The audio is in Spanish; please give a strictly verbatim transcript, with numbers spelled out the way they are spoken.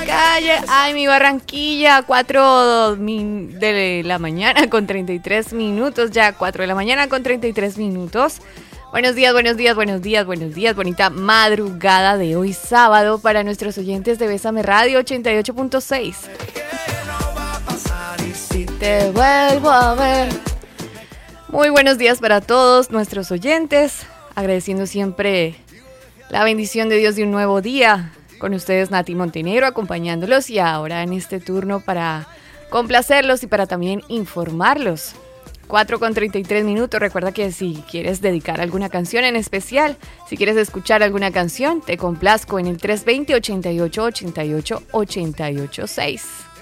calle. Ay, mi Barranquilla, cuatro de la mañana con treinta y tres minutos, ya cuatro de la mañana con treinta y tres minutos. Buenos días, buenos días, buenos días, buenos días, bonita madrugada de hoy sábado para nuestros oyentes de Bésame Radio ochenta y ocho punto seis. Si te vuelvo a ver. Muy buenos días para todos nuestros oyentes, agradeciendo siempre la bendición de Dios de un nuevo día. Con ustedes Nati Montenegro acompañándolos y ahora en este turno para complacerlos y para también informarlos. cuatro con treinta y tres minutos. Recuerda que si quieres dedicar alguna canción en especial, si quieres escuchar alguna canción, te complazco en el tres dos cero, ochenta y ocho, ochenta y ocho, ochenta y ocho seis.